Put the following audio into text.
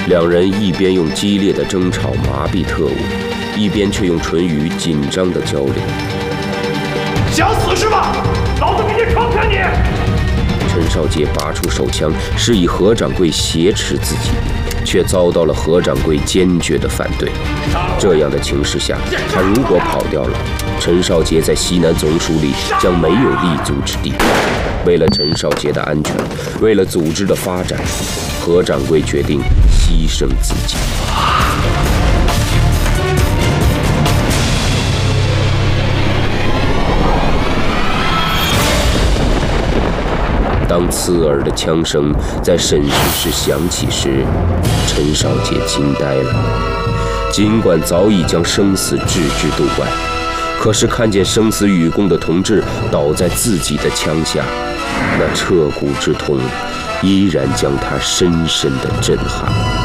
两人一边用激烈的争吵麻痹特务，一边却用唇语紧张的交流。 想死是吧？老子给你成全你！ 陈少杰拔出手枪，示意何掌柜挟持自己，却遭到了何掌柜坚决的反对。这样的情势下，他如果跑掉了，陈少杰在西南总署里将没有立足之地。为了陈少杰的安全，为了组织的发展，何掌柜决定牺牲自己。当刺耳的枪声在审讯室响起时，陈少杰惊呆了。尽管早已将生死置之度外，可是看见生死与共的同志倒在自己的枪下，那彻骨之痛依然将他深深地震撼。